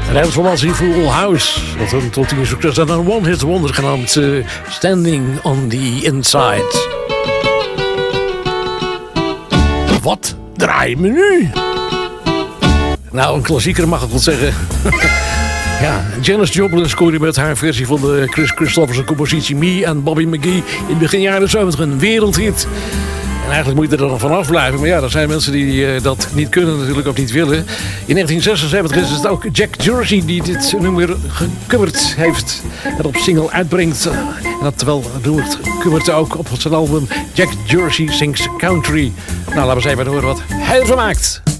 Een heel formatie Full House. Dat een tot 10 succes en een one-hit wonder genaamd Standing on the Inside. Wat draai je me nu? Nou, een klassieker mag ik wel zeggen. Ja, Janis Joplin scoorde met haar versie van de Chris Christopherson compositie Me en Bobby McGee in begin jaren 70 een wereldhit. En eigenlijk moet je er dan vanaf blijven. Maar ja, er zijn mensen die dat niet kunnen, natuurlijk ook niet willen. In 1976 is het ook Jack Jersey die dit nummer gecoverd heeft. En op single uitbrengt. En dat terwijl het covert ook op zijn album Jack Jersey Sings Country. Nou, laten we eens even horen wat hij ervan maakt.